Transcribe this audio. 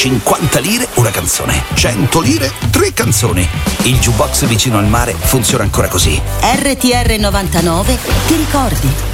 50 lire una canzone, 100 lire 3 canzoni. Il jukebox vicino al mare funziona ancora così. RTR 99 ti ricordi?